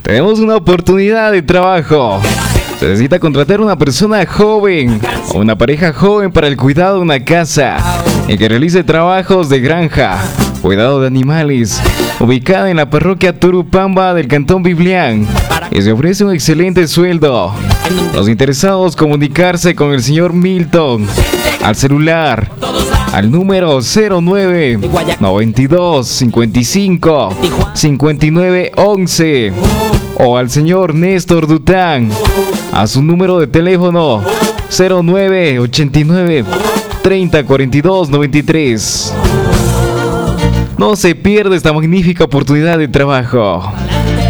Tenemos una oportunidad de trabajo. Se necesita contratar una persona joven o una pareja joven para el cuidado de una casa y que realice trabajos de granja, cuidado de animales, ubicada en la parroquia Turupamba del Cantón Biblián, y se ofrece un excelente sueldo. Los interesados comunicarse con el señor Milton al celular al número 09 92 55 59 11 o al señor Néstor Dután a su número de teléfono 09 89 30 42 93. No se pierda esta magnífica oportunidad de trabajo.